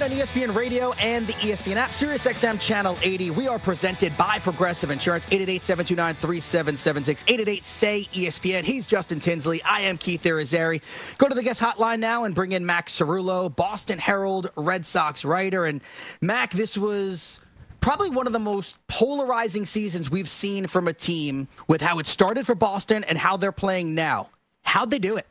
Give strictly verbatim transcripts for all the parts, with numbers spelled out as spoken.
Night on E S P N Radio and the E S P N app, SiriusXM Channel eighty. We are presented by Progressive Insurance, eight eight eight, seven two nine, three seven seven six, eight eight eight, S A Y, E S P N. He's Justin Tinsley. I am Keith Irizarry. Go to the guest hotline now and bring in Max Cerullo, Boston Herald Red Sox writer. And, Mac, this was probably one of the most polarizing seasons we've seen from a team with how it started for Boston and how they're playing now. How'd they do it?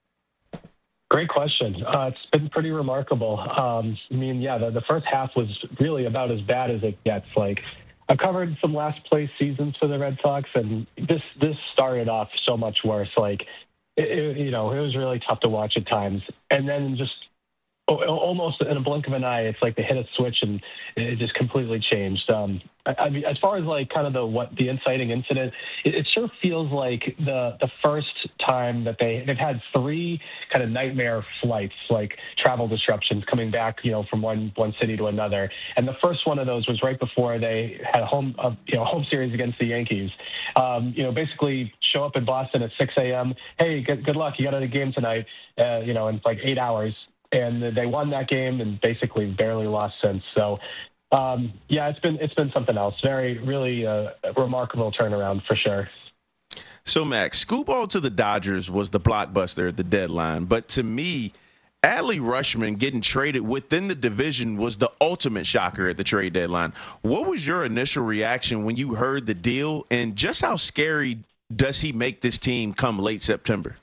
Great question. Uh, it's been pretty remarkable. Um, I mean, yeah, the, the first half was really about as bad as it gets. Like, I covered some last place seasons for the Red Sox, and this this started off so much worse. Like, it, it, you know, it was really tough to watch at times. And then just almost in a blink of an eye, it's like they hit a switch and it just completely changed. Um, I, I mean, as far as like kind of the what the inciting incident, it, it sure feels like the the first time that they they've had three kind of nightmare flights, like travel disruptions coming back, you know, from one one city to another. And the first one of those was right before they had a home a, you know home series against the Yankees. Um, you know, basically show up in Boston at six a.m. Hey, good, good luck. You got a game tonight. Uh, you know, in like eight hours. And they won that game and basically barely lost since. So, um, yeah, it's been it's been something else. Very, really uh, remarkable turnaround for sure. So, Max, scoop ball to the Dodgers was the blockbuster at the deadline. But to me, Adley Rutschman getting traded within the division was the ultimate shocker at the trade deadline. What was your initial reaction when you heard the deal, and just how scary does he make this team come late September?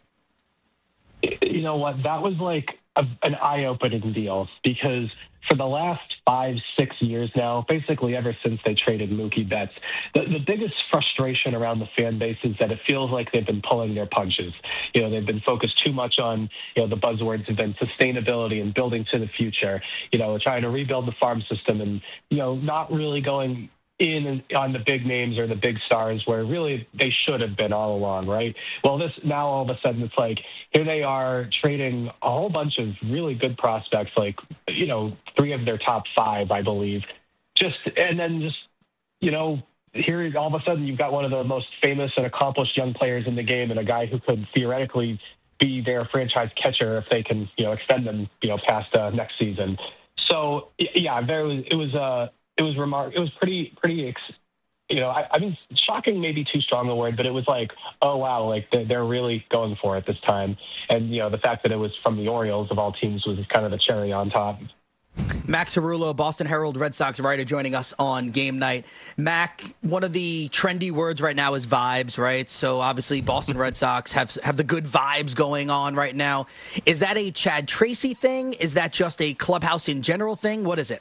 You know what? That was like a, an eye-opening deal, because for the last five, six years now, basically ever since they traded Mookie Betts, the, the biggest frustration around the fan base is that it feels like they've been pulling their punches. You know, they've been focused too much on, you know, the buzzwords have been sustainability and building to the future, you know, trying to rebuild the farm system and, you know, not really going in on the big names or the big stars where really they should have been all along, right? Well, this now all of a sudden it's like here they are trading a whole bunch of really good prospects, like, you know, three of their top five, I believe. Just and then just, you know, here all of a sudden you've got one of the most famous and accomplished young players in the game and a guy who could theoretically be their franchise catcher if they can, you know, extend them, you know, past uh, next season. So yeah, there was it was a uh, It was remark. It was pretty, pretty. You know, I, I mean, shocking may be too strong a word, but it was like, oh wow, like they're, they're really going for it this time. And you know, the fact that it was from the Orioles of all teams was kind of the cherry on top. Max Cerullo, Boston Herald Red Sox writer, joining us on Game Night. Mac, one of the trendy words right now is vibes, right? So obviously Boston Red Sox have have the good vibes going on right now. Is that a Chad Tracy thing? Is that just a clubhouse in general thing? What is it?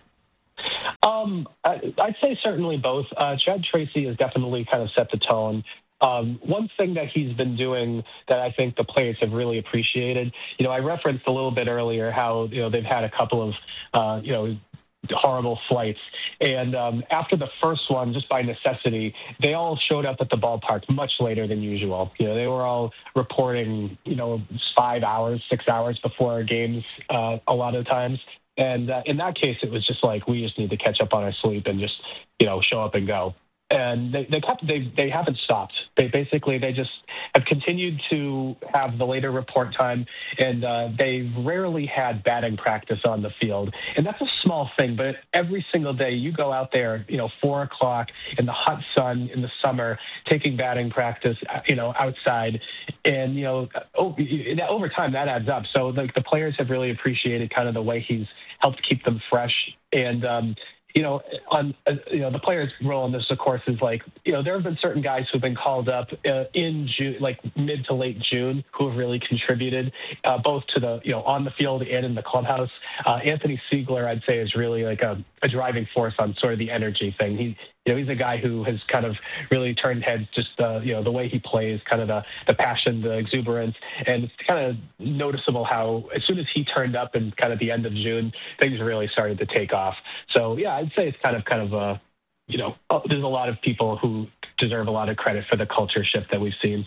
Um, I, I'd say certainly both. Uh, Chad Tracy has definitely kind of set the tone. Um, one thing that he's been doing that I think the players have really appreciated, you know, I referenced a little bit earlier how, you know, they've had a couple of, uh, you know, horrible flights. And um, after the first one, just by necessity, they all showed up at the ballpark much later than usual. You know, they were all reporting, you know, five hours, six hours before games uh, a lot of times. And uh, in that case, it was just like, we just need to catch up on our sleep and just, you know, show up and go. And they, they kept, they, they haven't stopped. They basically, they just have continued to have the later report time, and uh, they've rarely had batting practice on the field. And that's a small thing, but every single day you go out there, you know, four o'clock in the hot sun in the summer, taking batting practice, you know, outside. And, you know, over time that adds up. So like the players have really appreciated kind of the way he's helped keep them fresh. And, um, you know, on uh, you know the players' role in this, of course, is like, you know, there have been certain guys who've been called up uh, in June, like mid to late June, who have really contributed uh, both to the, you know, on the field and in the clubhouse. Uh, Anthony Siegler, I'd say, is really like a, a driving force on sort of the energy thing. He, you know, he's a guy who has kind of really turned heads, just uh, you know, the way he plays, kind of the the passion, the exuberance, and it's kind of noticeable how as soon as he turned up in kind of the end of June, things really started to take off. So yeah, I'd say it's kind of kind of a, you know, there's a lot of people who deserve a lot of credit for the culture shift that we've seen.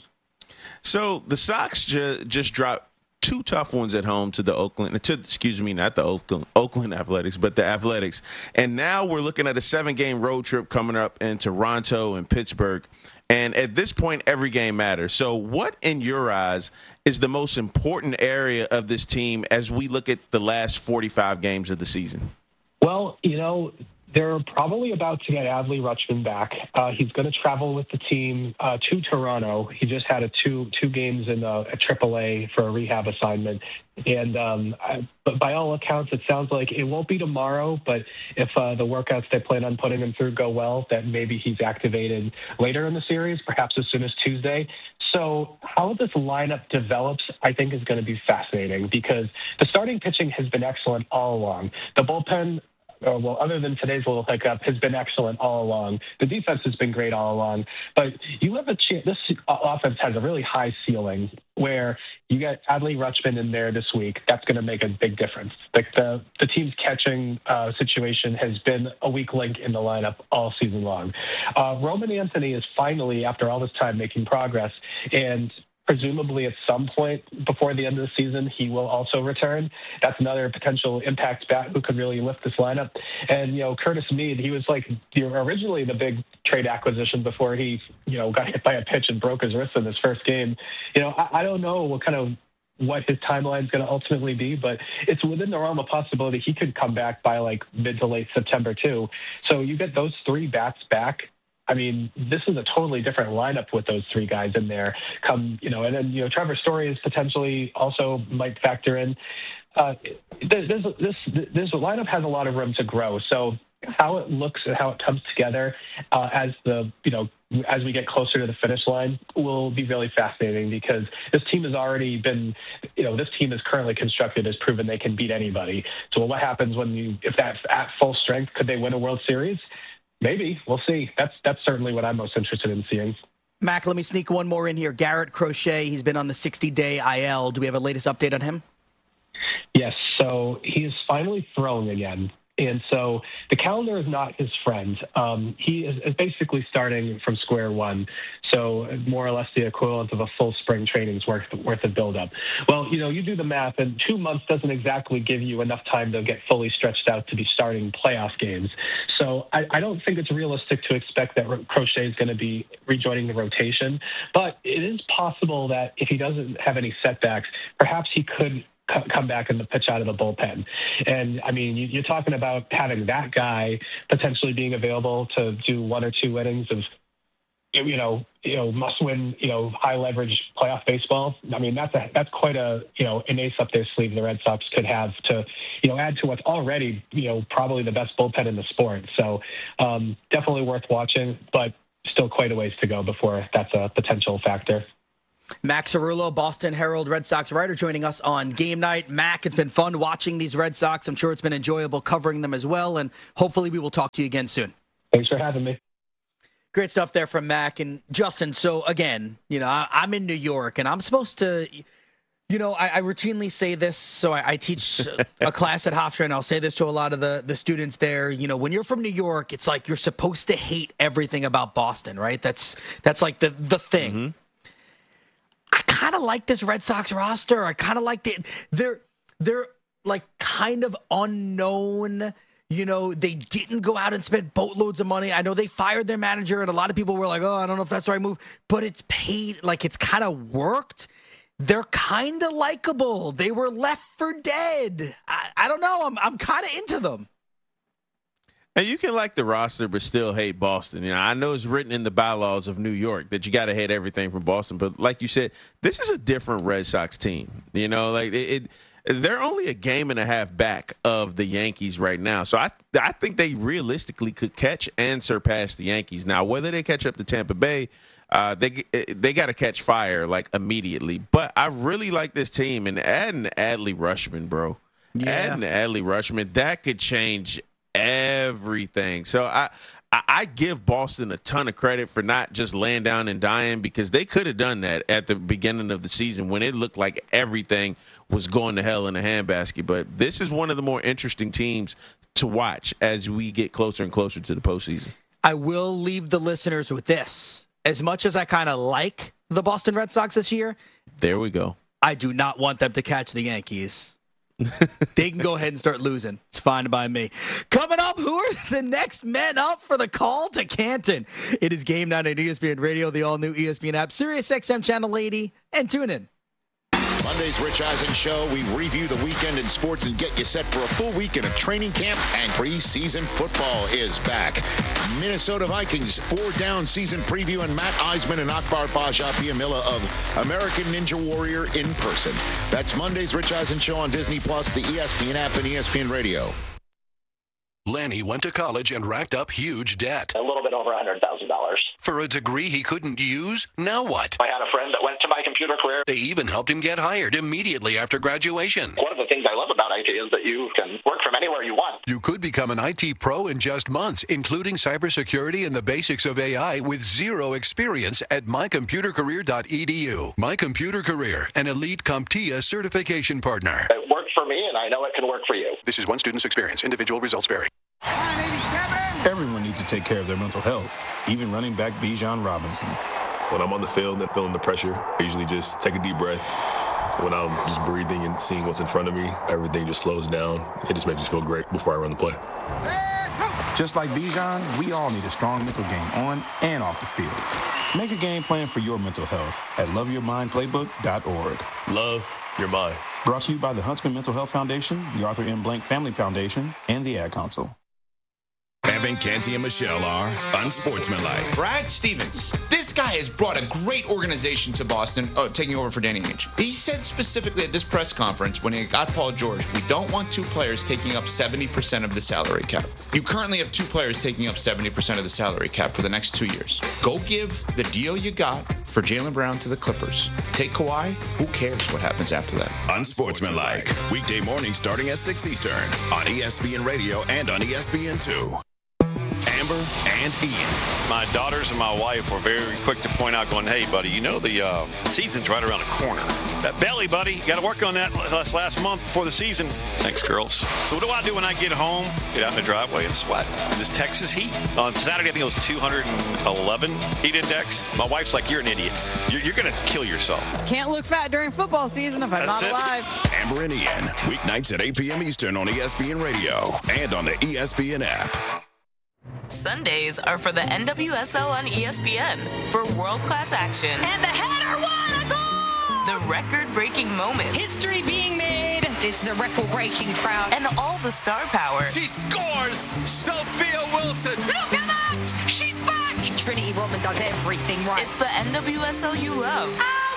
So the Sox ju- just dropped two tough ones at home to the Oakland, to, excuse me, not the Oakland, Oakland Athletics, but the Athletics. And now we're looking at a seven-game road trip coming up in Toronto and Pittsburgh. And at this point, every game matters. So what, in your eyes, is the most important area of this team as we look at the last forty-five games of the season? Well, you know, they're probably about to get Adley Rutschman back. Uh, he's going to travel with the team uh, to Toronto. He just had a two two games in a, a triple A for a rehab assignment. And um, I, but by all accounts, it sounds like it won't be tomorrow, but if uh, the workouts they plan on putting him through go well, that maybe he's activated later in the series, perhaps as soon as Tuesday. So how this lineup develops, I think, is going to be fascinating because the starting pitching has been excellent all along. The bullpen, Uh, well, other than today's little hiccup, has been excellent all along. The defense has been great all along. But you have a chance. This offense has a really high ceiling where you get Adley Rutschman in there this week. That's going to make a big difference. Like the, the team's catching uh, situation has been a weak link in the lineup all season long. Uh, Roman Anthony is finally, after all this time, making progress. And presumably at some point before the end of the season, he will also return. That's another potential impact bat who could really lift this lineup. And, you know, Curtis Mead, he was like you know, originally the big trade acquisition before he, you know, got hit by a pitch and broke his wrist in his first game. You know, I, I don't know what kind of what his timeline is going to ultimately be, but it's within the realm of possibility he could come back by like mid to late September too. So you get those three bats back. I mean, this is a totally different lineup with those three guys in there. Come, you know, and then you know, Trevor Story is potentially also might factor in. Uh, there's, there's, this this lineup has a lot of room to grow. So how it looks and how it comes together uh, as the you know as we get closer to the finish line will be really fascinating because this team has already been, you know, this team is currently constructed has proven they can beat anybody. So what happens when you if that's at full strength? Could they win a World Series? Maybe. We'll see. That's that's certainly what I'm most interested in seeing. Mac, let me sneak one more in here. Garrett Crochet, he's been on the sixty-day I L. Do we have a latest update on him? Yes. So he's finally throwing again. And so the calendar is not his friend. Um, he is, is basically starting from square one. So more or less the equivalent of a full spring training's worth, worth of buildup. Well, you know, you do the math, and two months doesn't exactly give you enough time to get fully stretched out to be starting playoff games. So I, I don't think it's realistic to expect that Crochet is going to be rejoining the rotation. But it is possible that if he doesn't have any setbacks, perhaps he could come back and the pitch out of the bullpen. And I mean, you're talking about having that guy potentially being available to do one or two innings of, you know, you know, must win, you know, high leverage playoff baseball. I mean, that's a, that's quite a, you know, an ace up their sleeve the Red Sox could have to, you know, add to what's already, you know, probably the best bullpen in the sport. So um, definitely worth watching, but still quite a ways to go before that's a potential factor. Mac Cerullo, Boston Herald Red Sox writer, joining us on Game Night. Mac, it's been fun watching these Red Sox. I'm sure it's been enjoyable covering them as well, and hopefully we will talk to you again soon. Thanks for having me. Great stuff there from Mac. And Justin, so again, you know, I, I'm in New York, and I'm supposed to, you know, I, I routinely say this, so I, I teach a class at Hofstra, and I'll say this to a lot of the, the students there. You know, when you're from New York, it's like you're supposed to hate everything about Boston, right? That's that's like the, the thing. Mm-hmm. I kind of like this Red Sox roster. I kind of like the they're they're like kind of unknown. You know, they didn't go out and spend boatloads of money. I know they fired their manager, and a lot of people were like, "Oh, I don't know if that's the right move," but it's paid. Like it's kind of worked. They're kind of likable. They were left for dead. I, I don't know. I'm I'm kind of into them. And you can like the roster, but still hate Boston. You know, I know it's written in the bylaws of New York that you got to hate everything from Boston. But like you said, this is a different Red Sox team. You know, like it, it they're only a game and a half back of the Yankees right now. So I I think they realistically could catch and surpass the Yankees. Now, whether they catch up to Tampa Bay, uh, they they got to catch fire like immediately. But I really like this team, and adding Adley Rutschman, bro. Yeah. Adding Adley Rutschman, that could change everything. So I, I I give Boston a ton of credit for not just laying down and dying, because they could have done that at the beginning of the season when it looked like everything was going to hell in a handbasket. But this is one of the more interesting teams to watch as we get closer and closer to the postseason. I will leave the listeners with this. As much as I kind of like the Boston Red Sox this year, there we go. I do not want them to catch the Yankees. They can go ahead and start losing. It's fine by me. Coming up, who are the next men up for the call to Canton? It is Game Night at E S P N Radio, the all-new E S P N app, Sirius X M Channel eighty, and tune in. Monday Monday's Rich Eisen Show, we review the weekend in sports and get you set for a full weekend of training camp, and preseason football is back. Minnesota Vikings four-down season preview, and Matt Eisman and Akbar Baja Biamila of American Ninja Warrior in person. That's Monday's Rich Eisen Show on Disney Plus, the E S P N app, and E S P N Radio. Lanny went to college and racked up huge debt. A little bit over one hundred thousand dollars. For a degree he couldn't use? Now what? I had a friend that went to My Computer Career. They even helped him get hired immediately after graduation. One of the things I love about I T is that you can work from anywhere you want. You could become an I T pro in just months, including cybersecurity and the basics of A I with zero experience at my computer career dot e d u. My Computer Career, an elite CompTIA certification partner. It worked for me, and I know it can work for you. This is one student's experience. Individual results vary. Everyone needs to take care of their mental health, even running back Bijan Robinson. When I'm on the field and feeling the pressure, I usually just take a deep breath. When I'm just breathing and seeing what's in front of me, everything just slows down. It just makes me feel great before I run the play. Just like Bijan, we all need a strong mental game on and off the field. Make a game plan for your mental health at love your mind playbook dot org. Love your mind. Brought to you by the Huntsman Mental Health Foundation, the Arthur M. Blank Family Foundation, and the Ad Council. Evan Canty and Michelle are unsportsmanlike. Brad Stevens, this guy has brought a great organization to Boston, oh, taking over for Danny Ainge. He said specifically at this press conference when he got Paul George, we don't want two players taking up seventy percent of the salary cap. You currently have two players taking up seventy percent of the salary cap for the next two years. Go give the deal you got for Jaylen Brown to the Clippers. Take Kawhi, who cares what happens after that? Unsportsmanlike, weekday morning starting at six Eastern on E S P N Radio and on E S P N two. Amber and Ian. My daughters and my wife were very quick to point out, going, hey, buddy, you know the uh, season's right around the corner. That belly, buddy, you got to work on that last, last month before the season. Thanks, girls. So what do I do when I get home? Get out in the driveway and sweat. This Texas heat. On Saturday, I think it was two hundred eleven heat index. My wife's like, you're an idiot. You're, you're going to kill yourself. Can't look fat during football season if I'm That's not it. alive. Amber and Ian, weeknights at eight p.m. Eastern on E S P N Radio and on the E S P N app. Sundays are for the N W S L on E S P N for world-class action. And the header won a goal! The record-breaking moments. History being made. This is a record-breaking crowd. And all the star power. She scores! Sophia Wilson! Look at that! She's back! Trinity Rodman does everything right. It's the N W S L you love.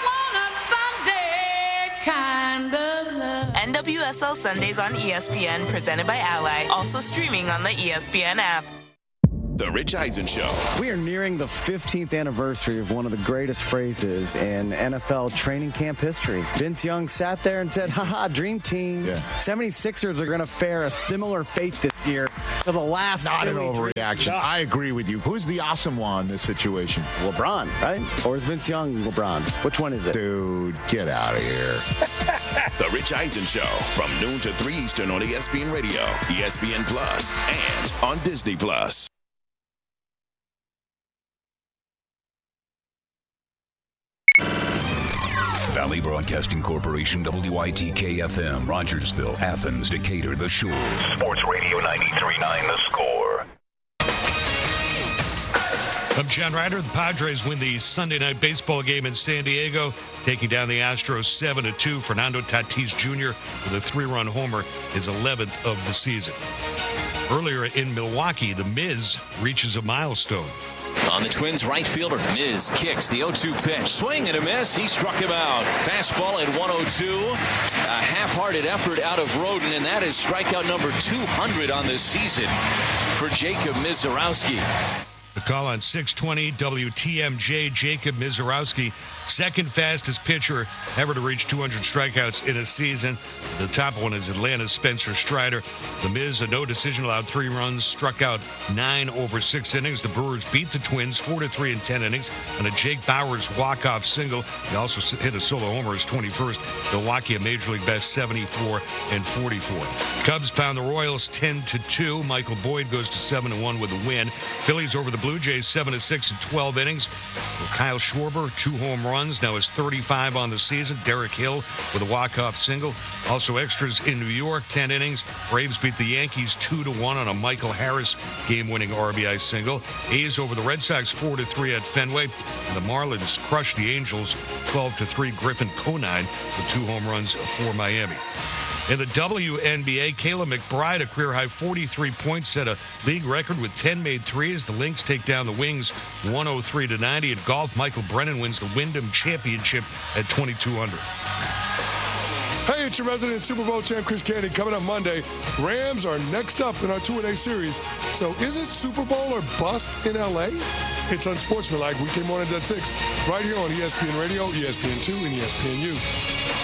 I want a Sunday kind of love. N W S L Sundays on E S P N, presented by Ally. Also streaming on the E S P N app. The Rich Eisen Show. We are nearing the fifteenth anniversary of one of the greatest phrases in N F L training camp history. Vince Young sat there and said, haha, dream team. Yeah. seventy-sixers are going to fare a similar fate this year to the last. Not an overreaction. No. I agree with you. Who's the awesome one in this situation? LeBron, right? Or is Vince Young LeBron? Which one is it? Dude, get out of here. The Rich Eisen Show from noon to three Eastern on E S P N Radio, E S P N Plus, and on Disney Plus. Valley Broadcasting Corporation, W I T K F M, Rogersville, Athens, Decatur, The Shore. Sports Radio ninety-three point nine, The Score. I'm John Ryder. The Padres win the Sunday night baseball game in San Diego, taking down the Astros seven to two. Fernando Tatis Junior with a three-run homer, his eleventh of the season. Earlier in Milwaukee, the Miz reaches a milestone. On the Twins right fielder, Miz kicks the oh two pitch. Swing and a miss. He struck him out. Fastball at one oh two. A half-hearted effort out of Rodin, and that is strikeout number two hundred on this season for Jacob Mizorowski. The call on six twenty W T M J, Jacob Mizorowski, second fastest pitcher ever to reach two hundred strikeouts in a season. The top one is Atlanta's Spencer Strider. The Miz, a no decision, allowed three runs, struck out nine over six innings. The Brewers beat the Twins four to three in ten innings on a Jake Bauers walk-off single. He also hit a solo homer, his twenty-first. Milwaukee, a Major League best seventy-four and forty-four. Cubs pound the Royals ten to two. Michael Boyd goes to seven to one with a win. Phillies over the Blue Jays seven to six in twelve innings. With Kyle Schwarber, two home runs, now is thirty-five on the season. Derek Hill with a walk-off single. Also extras in New York, ten innings. Braves beat the Yankees two to one on a Michael Harris game-winning R B I single. A's over the Red Sox four to three at Fenway. And the Marlins crushed the Angels twelve to three. Griffin Conine with two home runs for Miami. In the W N B A, Kayla McBride, a career-high forty-three points, set a league record with ten made threes. The Lynx take down the Wings one oh three to ninety. In golf, Michael Brennan wins the Wyndham Championship at twenty-two under. Hey, it's your resident Super Bowl champ, Chris Candy. Coming up Monday, Rams are next up in our two-a-day series. So is it Super Bowl or bust in L A? It's Unsportsmanlike, weekday mornings at six, right here on E S P N Radio, E S P N two, and E S P N U.